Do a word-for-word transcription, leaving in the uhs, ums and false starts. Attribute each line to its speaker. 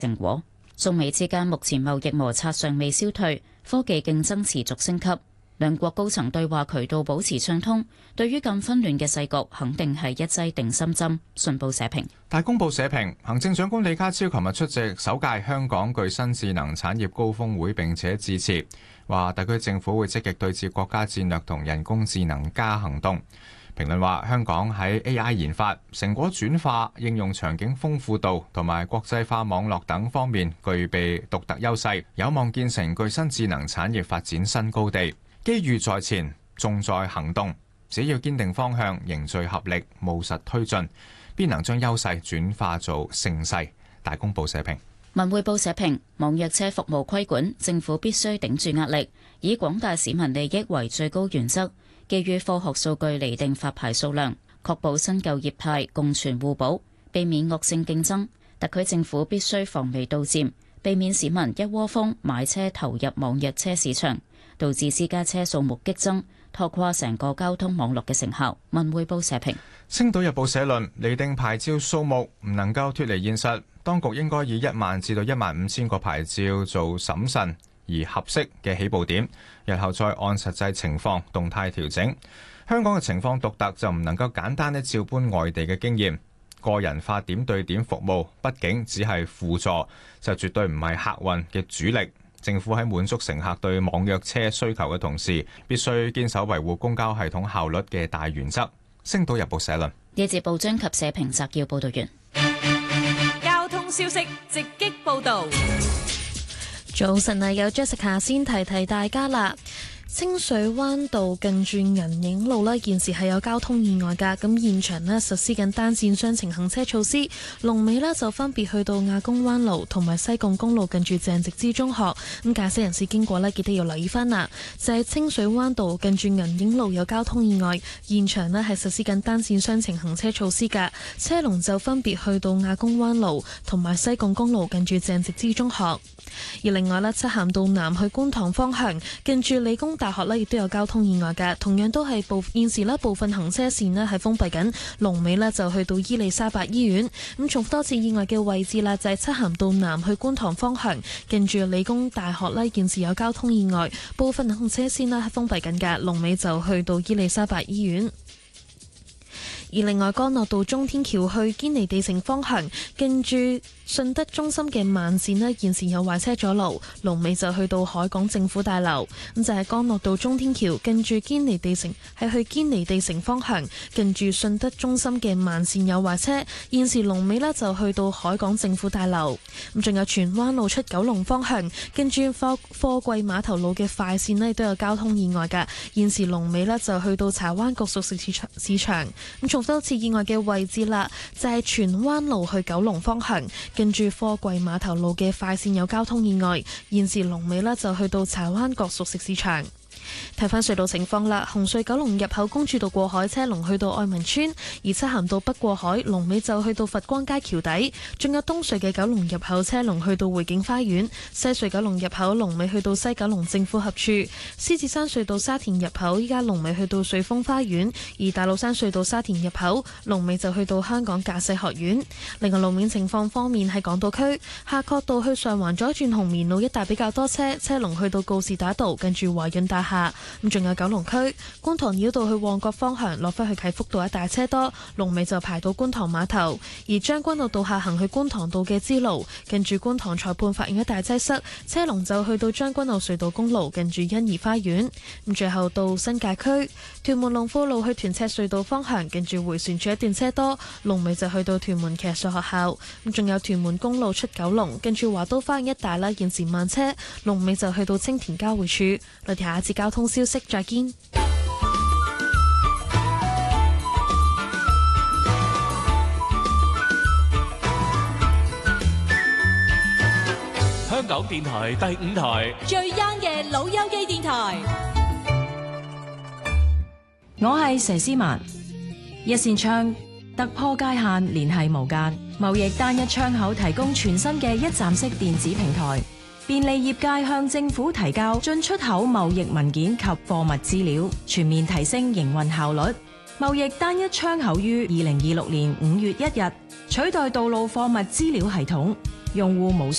Speaker 1: 成果。中美之間目前貿易摩擦尚未消退，科技競爭持續升級，兩國高層對話渠道保持暢通，對於咁紛亂嘅世局，肯定係一劑定心針。信報社評。
Speaker 2: 大公報社評，行政長官李家超琴日出席首屆香港具新智能產業高峰會，並且致辭，話特區政府會積極對接國家戰略同人工智能加行動。評論話，香港喺 A I 研發、成果轉化、應用場景豐富度同埋國際化網絡等方面具備獨特優勢，有望建成具新智能產業發展新高地。機遇在前，重在行動。只要堅定方向，凝聚合力，務實推進，必能將優勢轉化做盛世。大公報社評。
Speaker 1: 文匯報社評，網約車服務規管，政府必須頂住壓力，以廣大市民利益為最高原則，基於科學數據釐定發牌數量，確保新舊業態共存互補，避免惡性競爭。特區政府必須防微杜漸，避免市民一窩蜂買車投入網約車市場，導致私家車數目激增，拖垮成個交通網絡嘅成效。文匯報社評。
Speaker 2: 星島日報社論，釐定牌照數目唔能夠脫離現實，當局應該以一萬至到一萬五千個牌照做審慎而合適嘅起步點，日後再按實際情況動態調整。香港嘅情況獨特，就唔能夠簡單地照搬外地嘅經驗，個人化點對點服務畢竟只係輔助，就絕對唔係客運嘅主力。政府喺滿足乘客對網約車需求嘅同時，必須堅守維護公交系統效率嘅大原則。星島日報社論。
Speaker 1: 呢節報章及社評摘要報道完。
Speaker 3: 交通消息直擊報道。
Speaker 4: 早晨啊，有 Jessica 先提提大家啦。清水灣道近住銀影路呢，現時係有交通意外㗎，咁現場呢實施緊單線雙程行車措施，龍尾呢就分別去到亞公灣路同埋西貢公路近住鄭植之中學，咁駕駛人士經過呢，記得要留意翻啦。就係清水灣道近住銀影路有交通意外，現場呢係實施緊單線雙程行車措施㗎，車龍就分別去到亞公灣路同埋西貢公路近住鄭植之中學。而另外呢，漆咸道南去觀塘方向近住理工大學呢亦都有交通意外嘅，同樣都係部現時呢部分行車線呢係封閉緊，龍尾呢就去到伊利沙伯醫院。咁重複多次意外嘅位置啦，就係漆咸道南去觀塘方向近住理工大學呢現時有交通意外，部分行車線呢係封閉緊嘅，龍尾就去到伊利沙伯醫院。而另外，干諾道中天橋去堅尼地城方向，近住信德中心嘅慢線呢，現時有壞車阻路，龍尾就去到海港政府大樓。咁就係干諾道中天橋近住堅尼地城，係去堅尼地城方向，近住信德中心嘅慢線有壞車，現時龍尾呢就去到海港政府大樓。咁仲有荃灣路出九龍方向，近住貨貨櫃碼頭路嘅快線呢都有交通意外㗎，現時龍尾呢就去到柴灣角熟食市場市場。咁從多次意外嘅位置啦，就係荃灣路去九龍方向，近住貨櫃碼頭路嘅快線有交通意外，現時龍尾呢就去到柴灣角熟食市場。睇返隧道情況啦，紅隧九龍入口公主道過海車龍去到愛民村，而漆咸道北過海龍尾就去到佛光街橋底，仲有東隧嘅九龍入口車龍去到匯景花園，西隧九龍入口龍尾去到西九龍政府合署，獅子山隧道沙田入口依家龍尾去到瑞豐花園，而大老山隧道沙田入口龍尾就去到香港駕駛學院。另外路面情況方面，喺港島區夏慤道去上環左轉紅棉路一帶比較多車，車龍去到告士打道近住華潤大廈。咁仲有九龍區觀塘繞道去旺角方向落返去啟福道一帶車多，龍尾就排到觀塘碼頭。而將軍澳道下行去觀塘道嘅支路近住觀塘裁判法院一帶擠塞，車龍就去到將軍澳隧道公路近住欣怡花園。咁最後到新界區屯門龍富路去屯赤隧道方向近住回旋處一段車多，龍尾就去到屯門騎術學校。咁仲有屯門公路出九龍近住華都花園一帶啦，現時慢車，龍尾就去到青田交匯處。我哋下一節交通消息再見。
Speaker 5: 香港電台第五台
Speaker 3: 最 young 嘅老友記電台，
Speaker 6: 我係佘詩曼。一線窗突破界限，聯繫無間，貿易單一窗口提供全新嘅一站式電子平台，便利業界向政府提交進出口貿易文件及貨物資料，全面提升營運效率。貿易單一窗口於二零二六年五月一日取代道路貨物資料系統， 用戶無